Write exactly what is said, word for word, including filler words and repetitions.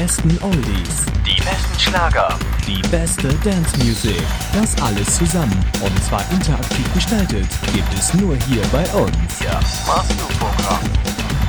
besten Oldies, die besten Schlager, die beste Dance Music. Das alles zusammen und zwar interaktiv gestaltet gibt es nur hier bei uns. Ja, machst du Programm.